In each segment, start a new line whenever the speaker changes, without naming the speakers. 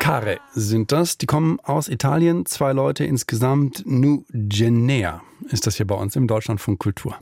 Care sind das. Die kommen aus Italien. 2 Leute insgesamt. Nugenea ist das hier bei uns im Deutschlandfunk Kultur.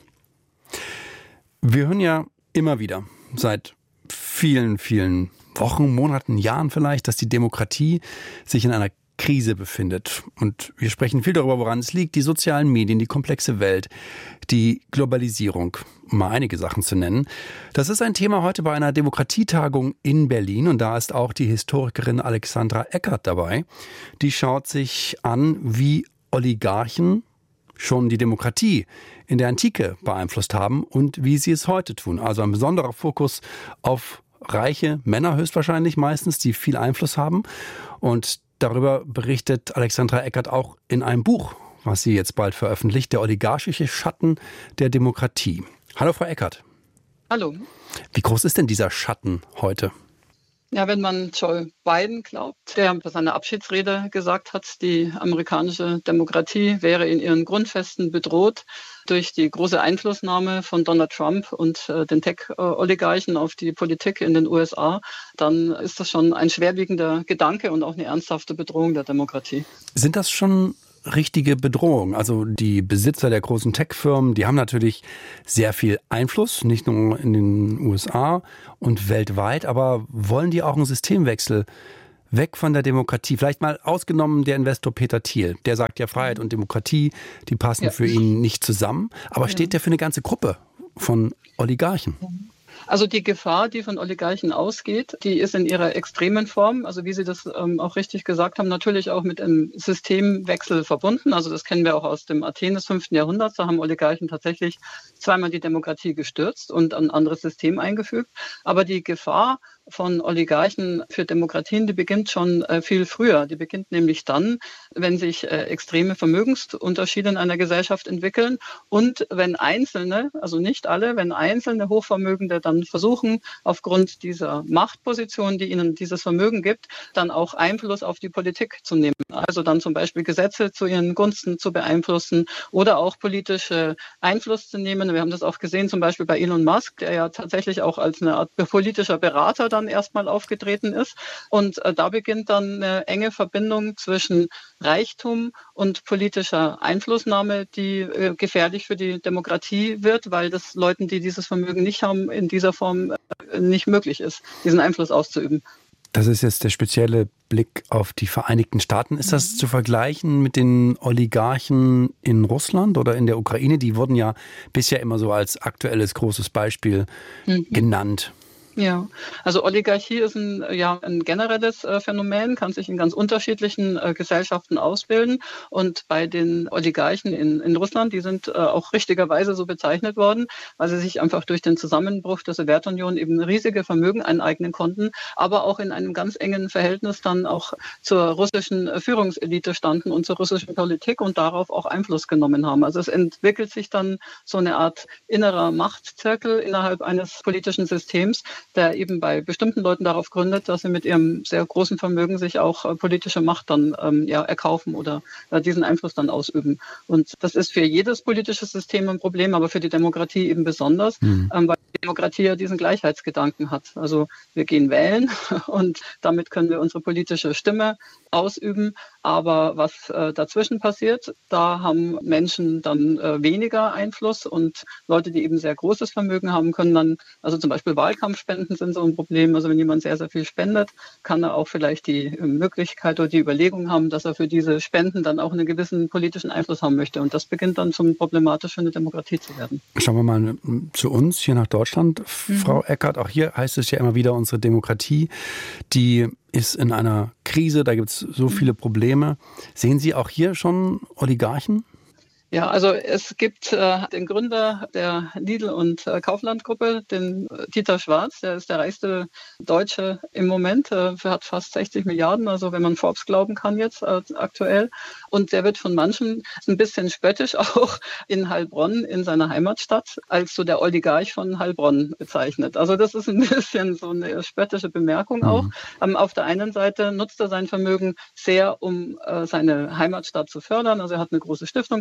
Wir hören ja immer wieder, seit vielen, vielen Wochen, Monaten, Jahren vielleicht, dass die Demokratie sich in einer Krise befindet. Und wir sprechen viel darüber, woran es liegt. Die sozialen Medien, die komplexe Welt, die Globalisierung, um mal einige Sachen zu nennen. Das ist ein Thema heute bei einer Demokratietagung in Berlin. Und da ist auch die Historikerin Alexandra Eckert dabei. Die schaut sich an, wie Oligarchen schon die Demokratie in der Antike beeinflusst haben und wie sie es heute tun. Also ein besonderer Fokus auf reiche Männer höchstwahrscheinlich meistens, die viel Einfluss haben. Und darüber berichtet Alexandra Eckert auch in einem Buch, was sie jetzt bald veröffentlicht, der oligarchische Schatten der Demokratie. Hallo Frau Eckert.
Hallo.
Wie groß ist denn dieser Schatten heute?
Ja, wenn man Joe Biden glaubt, der bei seiner Abschiedsrede gesagt hat, die amerikanische Demokratie wäre in ihren Grundfesten bedroht durch die große Einflussnahme von Donald Trump und den Tech-Oligarchen auf die Politik in den USA, dann ist das schon ein schwerwiegender Gedanke und auch eine ernsthafte Bedrohung der Demokratie.
Sind das schon richtige Bedrohung? Also die Besitzer der großen Tech-Firmen, die haben natürlich sehr viel Einfluss, nicht nur in den USA und weltweit, aber wollen die auch einen Systemwechsel weg von der Demokratie? Vielleicht mal ausgenommen der Investor Peter Thiel. Der sagt ja, Freiheit und Demokratie, die passen für ihn nicht zusammen. Aber steht der für eine ganze Gruppe von Oligarchen?
Also die Gefahr, die von Oligarchen ausgeht, die ist in ihrer extremen Form, also wie Sie das auch richtig gesagt haben, natürlich auch mit einem Systemwechsel verbunden. Also das kennen wir auch aus dem Athen des 5. Jahrhunderts. Da haben Oligarchen tatsächlich zweimal die Demokratie gestürzt und ein anderes System eingefügt. Aber die Gefahr von Oligarchen für Demokratien, die beginnt schon viel früher. Die beginnt nämlich dann, wenn sich extreme Vermögensunterschiede in einer Gesellschaft entwickeln und wenn Einzelne, also nicht alle, wenn einzelne Hochvermögende dann versuchen, aufgrund dieser Machtposition, die ihnen dieses Vermögen gibt, dann auch Einfluss auf die Politik zu nehmen. Also dann zum Beispiel Gesetze zu ihren Gunsten zu beeinflussen oder auch politische Einfluss zu nehmen. Wir haben das auch gesehen, zum Beispiel bei Elon Musk, der ja tatsächlich auch als eine Art politischer Berater dann erstmal aufgetreten ist. Und da beginnt dann eine enge Verbindung zwischen Reichtum und politischer Einflussnahme, die gefährlich für die Demokratie wird, weil das Leuten, die dieses Vermögen nicht haben, in dieser Form nicht möglich ist, diesen Einfluss auszuüben.
Das ist jetzt der spezielle Blick auf die Vereinigten Staaten. Ist das zu vergleichen mit den Oligarchen in Russland oder in der Ukraine? Die wurden ja bisher immer so als aktuelles großes Beispiel genannt.
Ja, also Oligarchie ist ein generelles Phänomen, kann sich in ganz unterschiedlichen Gesellschaften ausbilden. Und bei den Oligarchen in Russland, die sind auch richtigerweise so bezeichnet worden, weil sie sich einfach durch den Zusammenbruch der Sowjetunion eben riesige Vermögen aneignen konnten, aber auch in einem ganz engen Verhältnis dann auch zur russischen Führungselite standen und zur russischen Politik und darauf auch Einfluss genommen haben. Also es entwickelt sich dann so eine Art innerer Machtzirkel innerhalb eines politischen Systems, der eben bei bestimmten Leuten darauf gründet, dass sie mit ihrem sehr großen Vermögen sich auch politische Macht dann erkaufen oder diesen Einfluss dann ausüben. Und das ist für jedes politische System ein Problem, aber für die Demokratie eben besonders, weil die Demokratie ja diesen Gleichheitsgedanken hat. Also wir gehen wählen und damit können wir unsere politische Stimme ausüben. Aber was dazwischen passiert, da haben Menschen dann weniger Einfluss und Leute, die eben sehr großes Vermögen haben, können dann, also zum Beispiel Wahlkampfspenden sind so ein Problem. Also wenn jemand sehr, sehr viel spendet, kann er auch vielleicht die Möglichkeit oder die Überlegung haben, dass er für diese Spenden dann auch einen gewissen politischen Einfluss haben möchte. Und das beginnt dann zum problematisch für eine Demokratie zu werden.
Schauen wir mal zu uns hier nach Deutschland. Frau Eckert, auch hier heißt es ja immer wieder, unsere Demokratie, die ist in einer Krise, da gibt es so viele Probleme. Sehen Sie auch hier schon Oligarchen?
Ja, also es gibt den Gründer der Lidl- und Kaufland-Gruppe, den Dieter Schwarz, der ist der reichste Deutsche im Moment, hat fast 60 Milliarden, also wenn man Forbes glauben kann jetzt aktuell. Und der wird von manchen ein bisschen spöttisch auch in Heilbronn, in seiner Heimatstadt, als so der Oligarch von Heilbronn bezeichnet. Also das ist ein bisschen so eine spöttische Bemerkung auch. Auf der einen Seite nutzt er sein Vermögen sehr, um seine Heimatstadt zu fördern. Also er hat eine große Stiftung gegründet,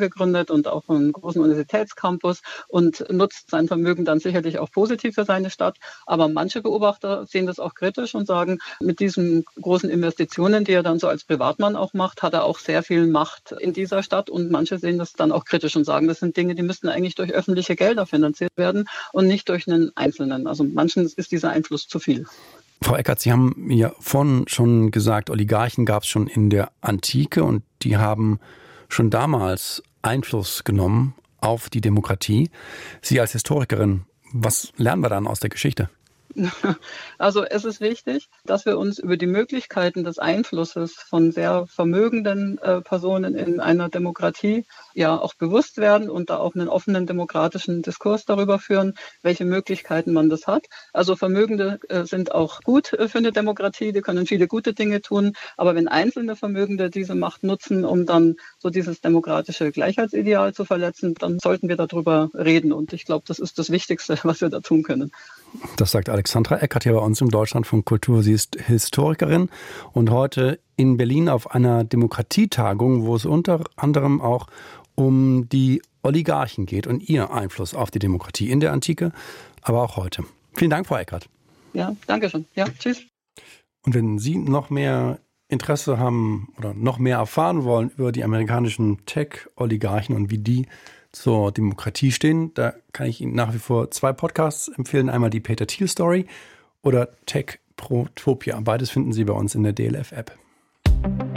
eröffnet und auch einen großen Universitätscampus und nutzt sein Vermögen dann sicherlich auch positiv für seine Stadt. Aber manche Beobachter sehen das auch kritisch und sagen, mit diesen großen Investitionen, die er dann so als Privatmann auch macht, hat er auch sehr viel Macht in dieser Stadt. Und manche sehen das dann auch kritisch und sagen, das sind Dinge, die müssten eigentlich durch öffentliche Gelder finanziert werden und nicht durch einen Einzelnen. Also manchen ist dieser Einfluss zu viel.
Frau Eckert, Sie haben ja vorhin schon gesagt, Oligarchen gab es schon in der Antike und die haben schon damals Einfluss genommen auf die Demokratie. Sie als Historikerin, was lernen wir dann aus der Geschichte?
Also es ist wichtig, dass wir uns über die Möglichkeiten des Einflusses von sehr vermögenden Personen in einer Demokratie ja auch bewusst werden und da auch einen offenen demokratischen Diskurs darüber führen, welche Möglichkeiten man das hat. Also Vermögende sind auch gut für eine Demokratie, die können viele gute Dinge tun, aber wenn einzelne Vermögende diese Macht nutzen, um dann so dieses demokratische Gleichheitsideal zu verletzen, dann sollten wir darüber reden und ich glaube, das ist das Wichtigste, was wir da tun können.
Das sagt Alexandra Eckert hier bei uns im Deutschlandfunk Kultur. Sie ist Historikerin und heute in Berlin auf einer Demokratietagung, wo es unter anderem auch um die Oligarchen geht und ihr Einfluss auf die Demokratie in der Antike, aber auch heute. Vielen Dank, Frau Eckert.
Ja, danke schön. Ja, tschüss.
Und wenn Sie noch mehr Interesse haben oder noch mehr erfahren wollen über die amerikanischen Tech-Oligarchen und wie die zur Demokratie stehen, da kann ich Ihnen nach wie vor 2 Podcasts empfehlen. Einmal die Peter Thiel Story oder Tech Protopia. Beides finden Sie bei uns in der DLF-App.